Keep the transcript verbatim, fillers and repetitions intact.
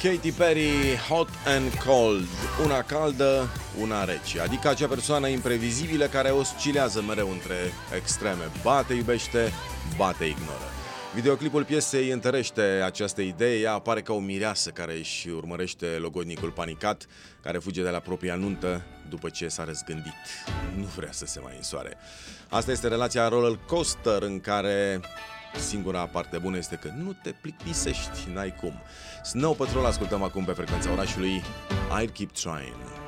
Katy Perry, Hot and Cold, una caldă, una rece, adică acea persoană imprevizibilă care oscilează mereu între extreme, bate iubește, bate ignoră. Videoclipul piesei întărește această idee, ea apare ca o mireasă care își urmărește logodnicul panicat, care fuge de la propria nuntă după ce s-a răzgândit, nu vrea să se mai însoare. Asta este relația roller coaster în care singura parte bună este că nu te plictisești, n-ai cum. Snow Patrol ascultăm acum pe frecvența orașului. I'll keep trying.